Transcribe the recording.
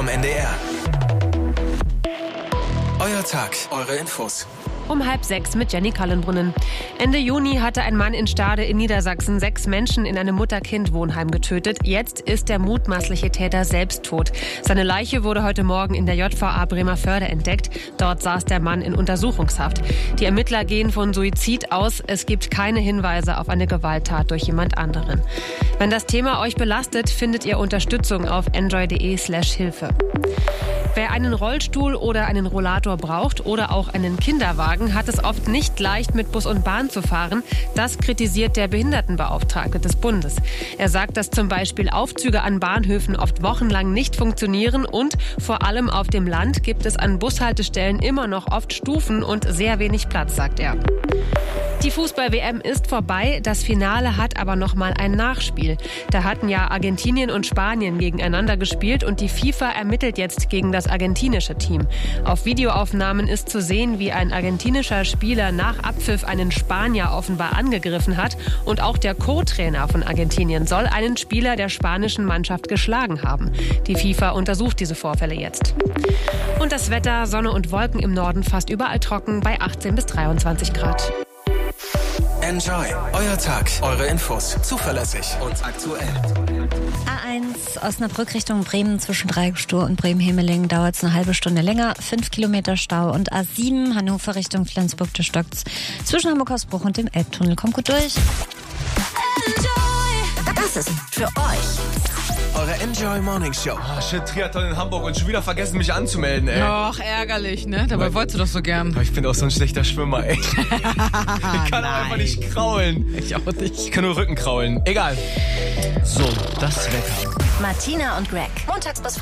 vom NDR. Euer Tag, eure Infos. Um 5:30 mit Jenny Kallenbrunnen. Ende Juni hatte ein Mann in Stade in Niedersachsen 6 Menschen in einem Mutter-Kind-Wohnheim getötet. Jetzt ist der mutmaßliche Täter selbst tot. Seine Leiche wurde heute Morgen in der JVA Bremervörde entdeckt. Dort saß der Mann in Untersuchungshaft. Die Ermittler gehen von Suizid aus. Es gibt keine Hinweise auf eine Gewalttat durch jemand anderen. Wenn das Thema euch belastet, findet ihr Unterstützung auf enjoy.de/Hilfe. Wer einen Rollstuhl oder einen Rollator braucht oder auch einen Kinderwagen, hat es oft nicht leicht, mit Bus und Bahn zu fahren. Das kritisiert der Behindertenbeauftragte des Bundes. Er sagt, dass zum Beispiel Aufzüge an Bahnhöfen oft wochenlang nicht funktionieren und vor allem auf dem Land gibt es an Bushaltestellen immer noch oft Stufen und sehr wenig Platz, sagt er. Die Fußball-WM ist vorbei, das Finale hat aber noch mal ein Nachspiel. Da hatten ja Argentinien und Spanien gegeneinander gespielt und die FIFA ermittelt jetzt gegen das argentinische Team. Auf Videoaufnahmen ist zu sehen, wie ein argentinischer Spieler nach Abpfiff einen Spanier offenbar angegriffen hat und auch der Co-Trainer von Argentinien soll einen Spieler der spanischen Mannschaft geschlagen haben. Die FIFA untersucht diese Vorfälle jetzt. Und das Wetter, Sonne und Wolken im Norden fast überall trocken bei 18 bis 23 Grad. Enjoy, euer Tag, eure Infos, zuverlässig und aktuell. A1 Osnabrück Richtung Bremen zwischen Dreigstur und Bremen-Hemelingen dauert es eine halbe Stunde länger, 5 Kilometer Stau. Und A7 Hannover Richtung Flensburg, da stockt's zwischen Hamburg-Hausbruch und dem Elbtunnel. Kommt gut durch. Enjoy! Das ist für euch. Eure Enjoy Morning Show. Oh, shit, Triathlon in Hamburg und schon wieder vergessen, mich anzumelden, ey. Och, ärgerlich, ne? Dabei wolltest du doch so gern. Aber ich bin auch so ein schlechter Schwimmer, ey. Ich kann auch einfach nicht kraulen. Ich auch nicht. Ich kann nur Rücken kraulen. Egal. So, das Wetter. Martina und Greg. Montags bis